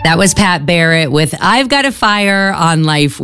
That was Pat Barrett with I've Got a Fire on Life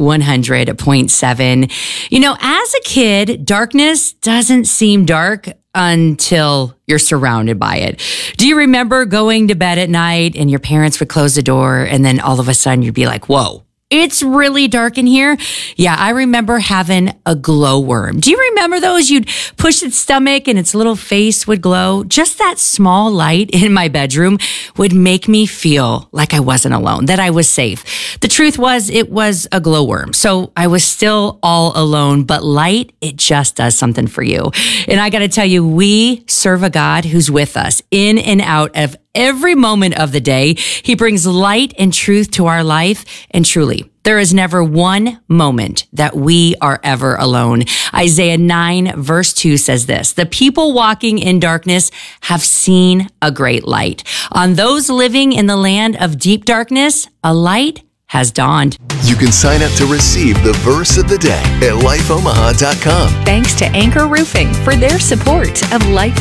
100.7. You know, as a kid, darkness doesn't seem dark until you're surrounded by it. Do you remember going to bed at night and your parents would close the door and then all of a sudden you'd be like, whoa, it's really dark in here? Yeah, I remember having a glowworm. Do you remember those? You'd push its stomach and its little face would glow. Just that small light in my bedroom would make me feel like I wasn't alone, that I was safe. The truth was, it was a glowworm. So I was still all alone, but light, it just does something for you. And I got to tell you, we serve a God who's with us in and out of every moment of the day. He brings light and truth to our life. And truly, there is never one moment that we are ever alone. Isaiah 9 verse 2 says this, "The people walking in darkness have seen a great light. On those living in the land of deep darkness, a light has dawned." You can sign up to receive the verse of the day at lifeomaha.com. Thanks to Anchor Roofing for their support of Life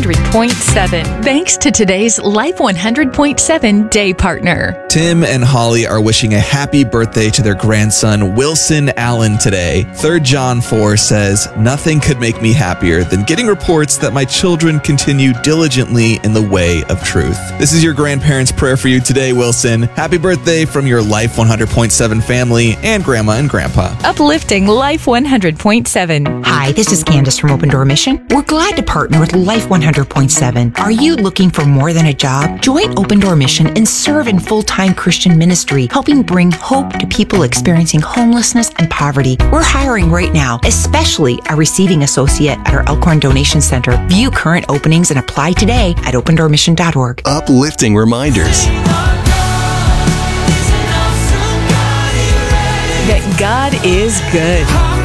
100.7. Thanks to today's Life 100.7 day partner. Tim and Holly are wishing a happy birthday to their grandson, Wilson Allen, today. 3 John 4 says, "Nothing could make me happier than getting reports that my children continue diligently in the way of truth." This is your grandparents' prayer for you today, Wilson. Happy birthday from your Life 100.7 family and Grandma and Grandpa. Uplifting Life 100.7. Hi, this is Candace from Open Door Mission. We're glad to partner with Life 100.7. Are you looking for more than a job? Join Open Door Mission and serve in full-time Christian ministry, helping bring hope to people experiencing homelessness and poverty. We're hiring right now, especially a receiving associate at our Elkhorn Donation Center. View current openings and apply today at opendoormission.org. Uplifting reminders. That God is good.